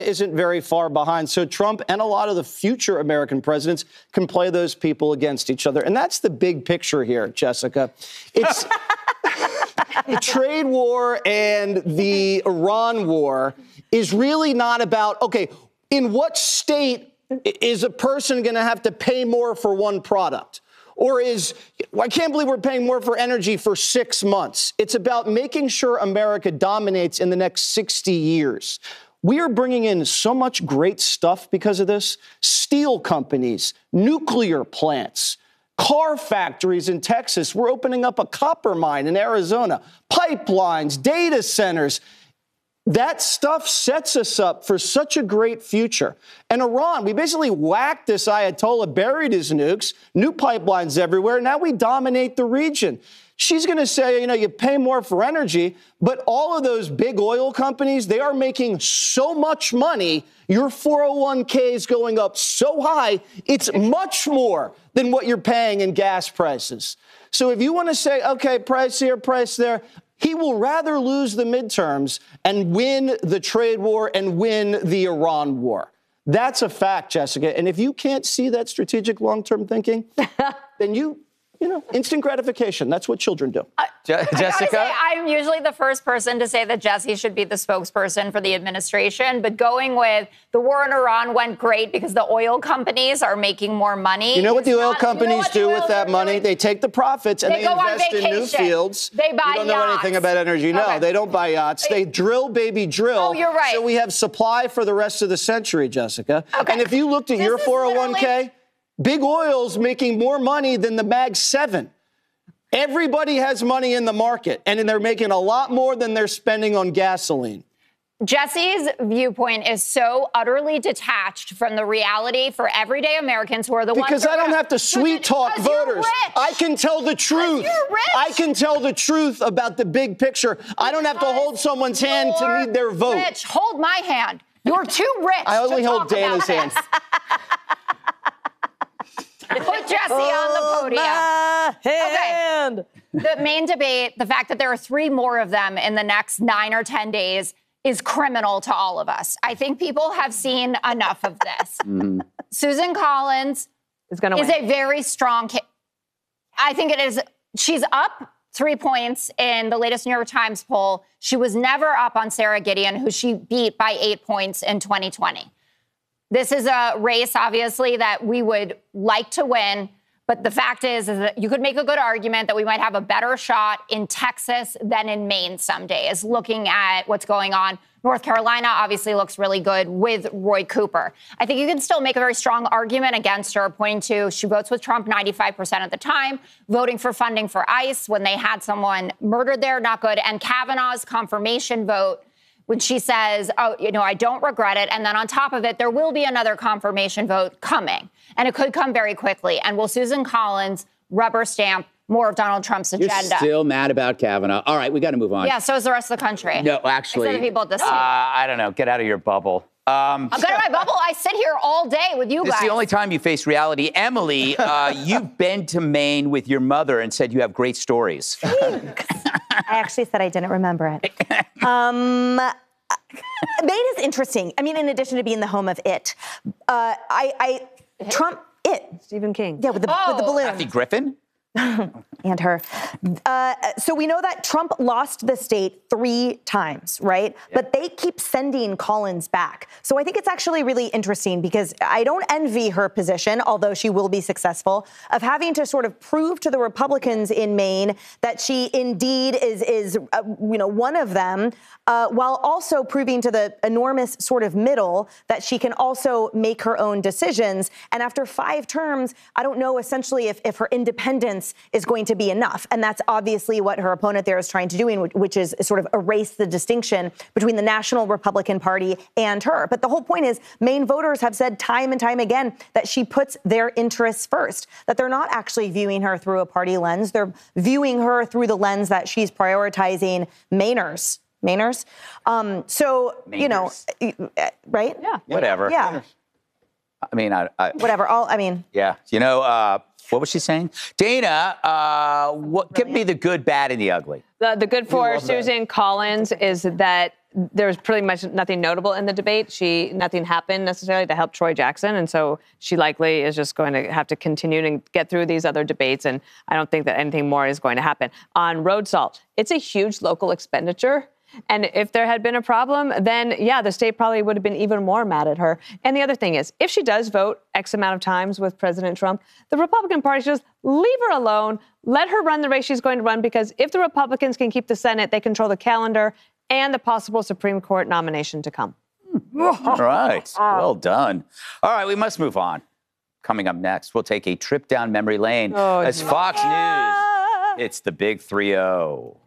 isn't very far behind. So Trump and a lot of the future American presidents can play those people against each other. And that's the big picture here, Jessica. It's the trade war and the Iran war is really not about, okay, in what state is a person going to have to pay more for one product? Or I can't believe we're paying more for energy for 6 months. It's about making sure America dominates in the next 60 years. We are bringing in so much great stuff because of this. Steel companies, nuclear plants, car factories in Texas. We're opening up a copper mine in Arizona, pipelines, data centers. That stuff sets us up for such a great future. And Iran, we basically whacked this Ayatollah, buried his nukes, new pipelines everywhere. Now we dominate the region. She's going to say, you pay more for energy, but all of those big oil companies, they are making so much money. Your 401k is going up so high, it's much more than what you're paying in gas prices. So if you want to say, okay, price here, price there, he will rather lose the midterms and win the trade war and win the Iran war. That's a fact, Jessica. And if you can't see that strategic long-term thinking, then instant gratification. That's what children do. Jessica? I'm usually the first person to say that Jesse should be the spokesperson for the administration, but going with the war in Iran went great because the oil companies are making more money. You know what the oil companies do with that money? They take the profits and they invest in new fields. They buy yachts. You don't know anything about energy. No, they don't buy yachts. They drill, baby, drill. Oh, you're right. So we have supply for the rest of the century, Jessica. Okay. And if you looked at your 401k, Big Oil's making more money than the Mag 7. Everybody has money in the market, and they're making a lot more than they're spending on gasoline. Jesse's viewpoint is so utterly detached from the reality for everyday Americans who are the ones. Because I don't have to sweet talk voters. I can tell the truth. You're rich. I can tell the truth about the big picture. I don't have to hold someone's hand to need their vote. Rich, hold my hand. You're too rich. I only hold Dana's hand. Put Jesse on the podium. Okay. The main debate, the fact that there are 3 more of them in the next 9 or 10 days is criminal to all of us. I think people have seen enough of this. Susan Collins is a very strong I think it is. She's up 3 points in the latest New York Times poll. She was never up on Sarah Gideon, who she beat by 8 points in 2020. This is a race, obviously, that we would like to win. But the fact is that you could make a good argument that we might have a better shot in Texas than in Maine some days, looking at what's going on. North Carolina obviously looks really good with Roy Cooper. I think you can still make a very strong argument against her, pointing to she votes with Trump 95% of the time, voting for funding for ICE when they had someone murdered there, not good. And Kavanaugh's confirmation vote, when she says, I don't regret it. And then on top of it, there will be another confirmation vote coming. And it could come very quickly. And will Susan Collins rubber stamp more of Donald Trump's agenda? You're still mad about Kavanaugh. All right, we got to move on. Yeah, so is the rest of the country. No, actually. Except the people at the state. I don't know. Get out of your bubble. I'm out of my bubble. I sit here all day with you guys. This is the only time you face reality. Emily, you've been to Maine with your mother and said you have great stories. Thanks. I actually said I didn't remember it. Maine is interesting. I mean, in addition to being the home of It, Trump, It. Stephen King. Yeah, with the balloon. Kathy Griffin? And her. So we know that Trump lost the state 3 times, right? Yeah. But they keep sending Collins back. So I think it's actually really interesting because I don't envy her position, although she will be successful, of having to sort of prove to the Republicans in Maine that she indeed is one of them, while also proving to the enormous sort of middle that she can also make her own decisions. And after 5 terms, I don't know essentially if her independence is going to be enough. And that's obviously what her opponent there is trying to do, which is sort of erase the distinction between the National Republican Party and her. But the whole point is Maine voters have said time and time again that she puts their interests first, that they're not actually viewing her through a party lens. They're viewing her through the lens that she's prioritizing Mainers. Right? Yeah. Whatever. Yeah. I mean, whatever. Yeah. What was she saying? Dana, give me the good, bad, and the ugly. The good for Susan Collins is that there was pretty much nothing notable in the debate. Nothing happened necessarily to help Troy Jackson. And so she likely is just going to have to continue to get through these other debates. And I don't think that anything more is going to happen. On road salt, it's a huge local expenditure. And if there had been a problem, then, yeah, the state probably would have been even more mad at her. And the other thing is, if she does vote X amount of times with President Trump, the Republican Party should just leave her alone, let her run the race she's going to run, because if the Republicans can keep the Senate, they control the calendar and the possible Supreme Court nomination to come. All right. Well done. All right, we must move on. Coming up next, we'll take a trip down memory lane as Fox News. It's the Big 3-0.